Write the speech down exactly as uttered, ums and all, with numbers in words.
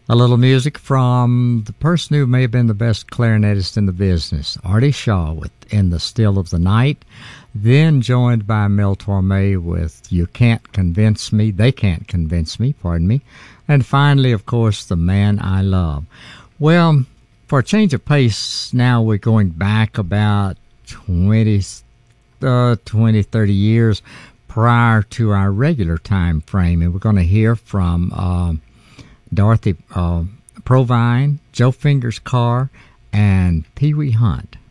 A little music from the person who may have been the best clarinetist in the business, Artie Shaw, with In the Still of the Night, then joined by Mel Torme with You Can't Convince Me, They Can't Convince Me, pardon me, and finally, of course, The Man I Love. Well, for a change of pace, now we're going back about twenty, uh, twenty, thirty years prior to our regular time frame, and we're going to hear from Uh, Dorothy uh, Provine, Joe Fingers Carr, and Pee Wee Hunt.